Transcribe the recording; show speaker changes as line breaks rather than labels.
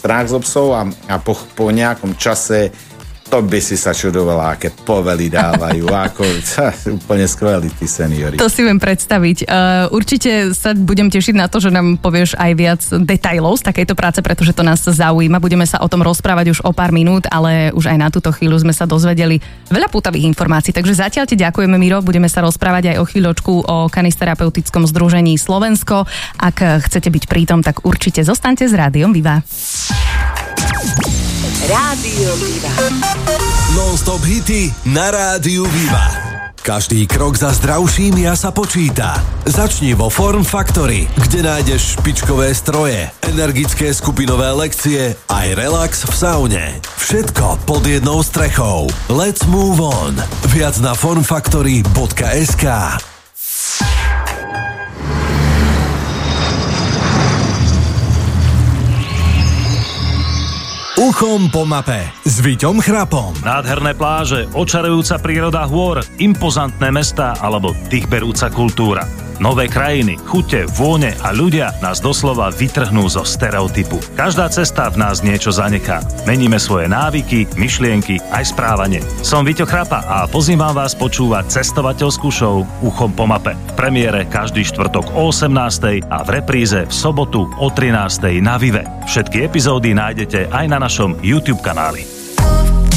strach zo psov a po nejakom čase to by si sa čudovala, aké povely dávajú. Úplne skvelí tí seniori.
To si viem predstaviť. Určite sa budem tešiť na to, že nám povieš aj viac detailov z takejto práce, pretože to nás zaujíma. Budeme sa o tom rozprávať už o pár minút, ale už aj na túto chvíľu sme sa dozvedeli veľa pútavých informácií. Takže zatiaľ ti ďakujeme, Miro. Budeme sa rozprávať aj o chvíľočku o kanisterapeutickom združení Slovensko. Ak chcete byť prítom, tak určite zostaňte s Rádiom Viva.
Rádio Viva.
Non-stop hity na Rádiu Viva. Každý krok za zdravším sa počíta. Začni vo Form Factory, kde nájdeš špičkové stroje, energické skupinové lekcie aj relax v saune. Všetko pod jednou strechou. Let's move on. Viac na formfactory.sk. Uchom po mape s Viťom Chrapom.
Nádherné pláže, očarujúca príroda hôr, impozantné mestá alebo dýchberúca kultúra. Nové krajiny, chute, vône a ľudia nás doslova vytrhnú zo stereotypu. Každá cesta v nás niečo zanechá. Meníme svoje návyky, myšlienky aj správanie. Som Viťo Chrapa a pozývam vás počúvať cestovateľskú show Uchom po mape. V premiére každý štvrtok o 18:00 a v repríze v sobotu o 13:00 na Vive. Všetky epizódy nájdete aj na našom YouTube kanáli.